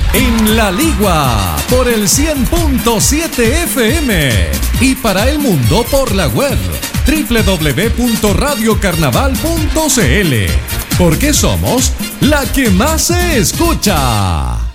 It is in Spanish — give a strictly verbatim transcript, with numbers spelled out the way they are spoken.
en La Ligua por el cien punto siete F M y para el mundo por la web doble u doble u doble u punto radio carnaval punto c l, porque somos la que más se escucha.